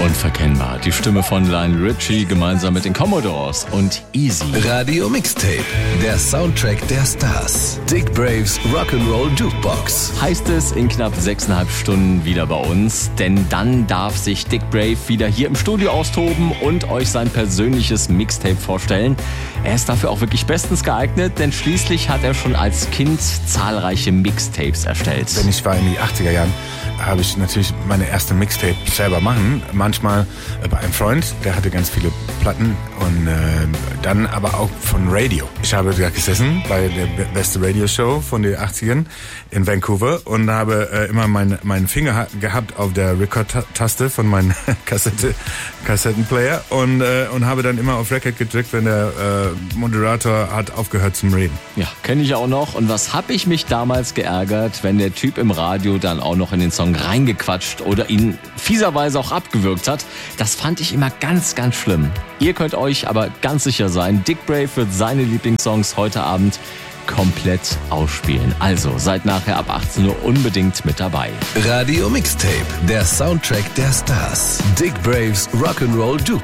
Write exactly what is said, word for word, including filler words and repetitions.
Unverkennbar. Die Stimme von Lionel Richie gemeinsam mit den Commodores und Easy. Radio Mixtape, der Soundtrack der Stars. Dick Braves Rock'n'Roll Jukebox. Heißt es in knapp sechseinhalb Stunden wieder bei uns, denn dann darf sich Dick Brave wieder hier im Studio austoben und euch sein persönliches Mixtape vorstellen. Er ist dafür auch wirklich bestens geeignet, denn schließlich hat er schon als Kind zahlreiche Mixtapes erstellt. Wenn ich war in die achtziger Jahren, habe ich natürlich meine erste Mixtape selber machen. Manchmal bei einem Freund, der hatte ganz viele Platten und äh, dann aber auch von Radio. Ich habe da gesessen bei der beste Radio-Show von den achtzigern in Vancouver und habe äh, immer meinen mein Finger gehabt auf der Record-Taste von meinem Kassette, Kassettenplayer und, äh, und habe dann immer auf Record gedrückt, wenn der äh, Moderator hat aufgehört zum Reden. Ja, kenne ich auch noch. Und was habe ich mich damals geärgert, wenn der Typ im Radio dann auch noch in den Song reingequatscht oder ihn fieserweise auch abgewürgt hat. Das fand ich immer ganz, ganz schlimm. Ihr könnt euch aber ganz sicher sein, Dick Brave wird seine Lieblingssongs heute Abend komplett ausspielen. Also seid nachher ab achtzehn Uhr unbedingt mit dabei. Radio Mixtape, der Soundtrack der Stars. Dick Braves Rock'n'Roll Jukebox.